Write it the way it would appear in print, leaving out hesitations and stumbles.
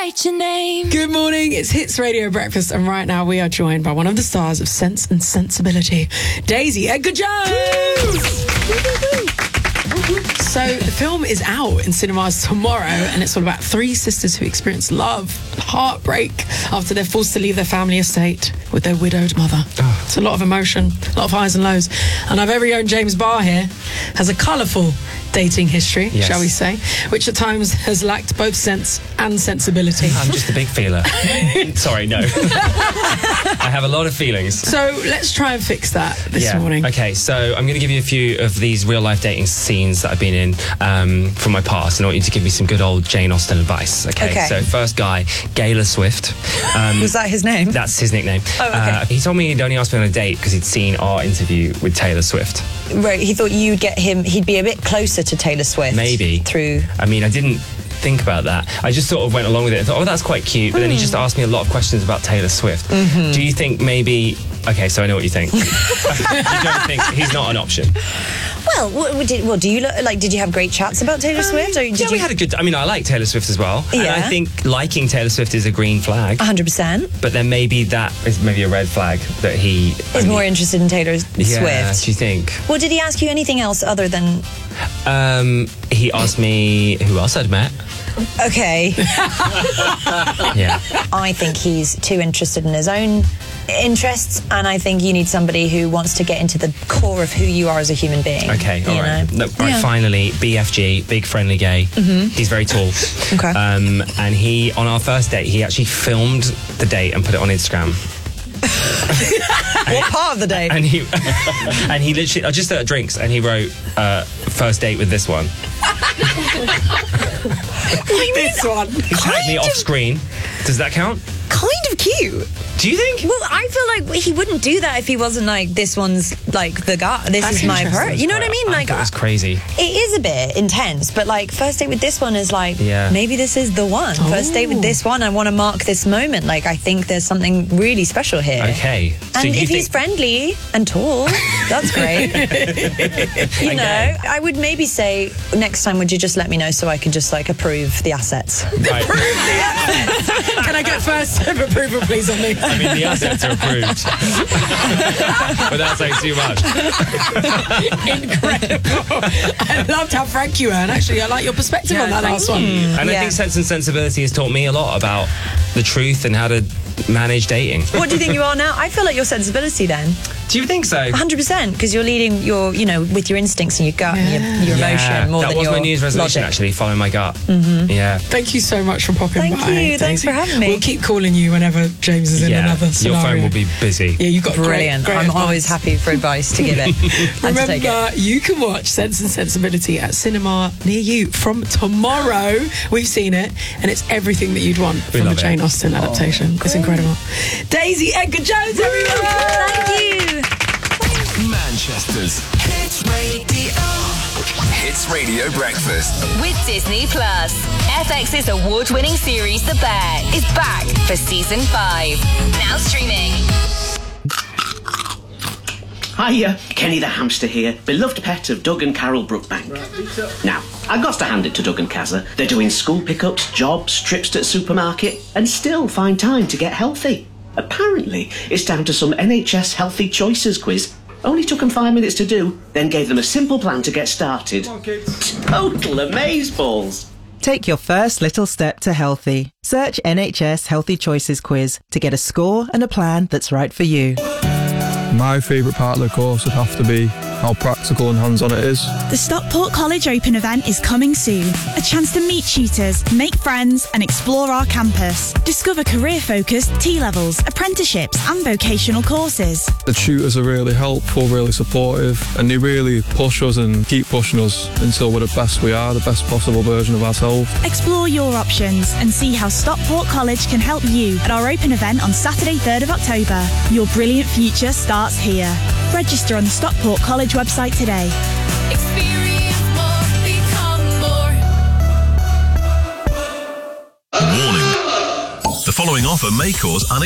write your name. Good morning, it's Hits Radio Breakfast, and right now we are joined by one of the stars of Sense and Sensibility, Daisy Edgar-Jones. So the film is out in cinemas tomorrow, and it's all about three sisters who experience love, heartbreak after they're forced to leave their family estate with their widowed mother. It's a lot of emotion, a lot of highs and lows. And our very own James Barr here has a colourful dating history, shall we say, which at times has lacked both sense and sensibility. I'm just a big feeler. Sorry, no. I have a lot of feelings. So let's try and fix that this morning. Okay, so I'm going to give you a few of these real-life dating scenes that I've been in from my past, and I want you to give me some good old Jane Austen advice. Okay. So first guy, Gaylor Swift. Was that his name? That's his nickname. Oh, okay. He told me he'd only asked me on a date because he'd seen our interview with Taylor Swift. Right, he thought you'd get him, he'd be a bit closer to Taylor Swift. Maybe. I mean, I didn't think about that. I just sort of went along with it and thought, oh, that's quite cute. But then he just asked me a lot of questions about Taylor Swift. Do you think maybe... Okay, so I know what you think. You don't think he's not an option? Well, do you look like? Did you have great chats about Taylor Swift? Or we had a good. I mean, I like Taylor Swift as well, and Yeah. I think liking Taylor Swift is a green flag. 100%. But then maybe that is maybe a red flag that he Is more interested in Taylor Yeah, Swift. do you think? Well, did he ask you anything else other than? He asked me who else I'd met. Okay. Yeah. I think he's too interested in his own interests, and I think you need somebody who wants to get into the core of who you are as a human being. Okay, all right. know? Finally, BFG, big friendly gay. He's very tall. Okay. And he, on our first date, he actually filmed the date and put it on Instagram. What part of the date? And he literally, just at drinks, and he wrote, first date with this one. This one. He tagged me off screen. Does that count? Kind of cute. Do you think? Well, I feel like he wouldn't do that if he wasn't like, this one's like the guy. This That's is my interesting. part. You know what I mean? I thought it was crazy. It is a bit intense, but like first date with this one is like, maybe this is the one. First date with this one, I want to mark this moment. Like, I think there's something really special here. Okay. And if he's friendly and tall, that's great. You know, I would maybe say, next time, would you just let me know so I can just like approve the assets? Right. Can I get first approval, please, on me? I mean, the assets are approved. But that's like too much. Incredible. I loved how frank you were, and actually I like your perspective on that last one. And I think Sense and Sensibility has taught me a lot about the truth and how to manage dating. What do you think you are now? I feel like your sensibility then. Do you think so? 100%, because you're leading your, with your instincts and your gut and your emotion more than your That was my New Year's resolution, logic. actually, following my gut. Yeah. Thank you so much for popping by. Thank you. Thanks Daisy. for having me. We'll keep calling you whenever James is in another scenario. Your phone will be busy. Yeah, you've got Brilliant. Great I'm advice. always happy for advice to give it. And to take it. Remember, you can watch Sense and Sensibility at cinema near you from tomorrow. We've seen it, and it's everything that you'd want from the love Jane it. Austen adaptation. It's incredible. Daisy Edgar-Jones, everyone! Thank you. Manchester's Hits Radio. Hits Radio Breakfast. With Disney Plus. FX's award-winning series The Bear is back for season 5. Now streaming. Hiya, Kenny the hamster here, beloved pet of Doug and Carol Brookbank. Now, I got to hand it to Doug and Kazza. They're doing school pickups, jobs, trips to the supermarket, and still find time to get healthy. Apparently, it's down to some NHS Healthy Choices quiz. Only took them 5 minutes to do, then gave them a simple plan to get started. Total amazeballs. Take your first little step to healthy. Search NHS Healthy Choices quiz to get a score and a plan that's right for you. My favourite part of the course would have to be how practical and hands-on it is. The Stockport College Open event is coming soon. A chance to meet tutors, make friends and explore our campus. Discover career-focused T-levels, apprenticeships and vocational courses. The tutors are really helpful, really supportive, and they really push us and keep pushing us until we're the best we are, the best possible version of ourselves. Explore your options and see how Stockport College can help you at our open event on Saturday 3rd of October. Your brilliant future starts here. Register on the Stockport College website today. Experience more, become more. Warning. The following offer may cause